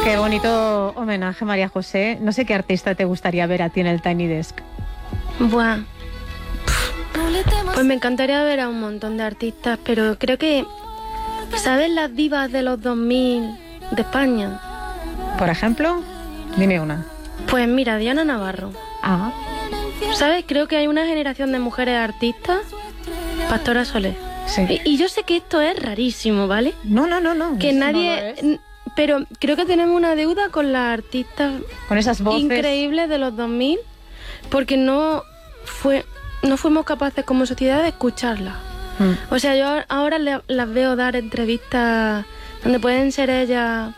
Qué bonito homenaje, María José. No sé qué artista te gustaría ver a ti en el Tiny Desk. Buah. Pues me encantaría ver a un montón de artistas, pero creo que... ¿Sabes las divas de los 2000 de España? Por ejemplo, dime una. Pues mira, Diana Navarro. Ah, ¿Sabes? Creo que hay una generación de mujeres artistas. Pastora Soler. sí. Y yo sé que esto es rarísimo, ¿vale? No. Que Eso nadie... no lo es. Pero creo que tenemos una deuda con las artistas Con esas voces. increíbles de los 2000, porque no fuimos capaces como sociedad de escucharlas. O sea, yo ahora las veo dar entrevistas donde pueden ser ellas